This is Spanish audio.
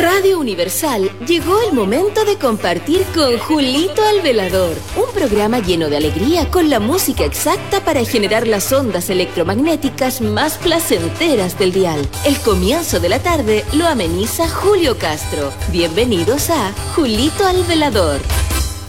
Radio Universal llegó el momento de compartir con Julito al Velador, un programa lleno de alegría con la música exacta para generar las ondas electromagnéticas más placenteras del dial. El comienzo de la tarde lo ameniza Julio Castro. Bienvenidos a Julito al Velador.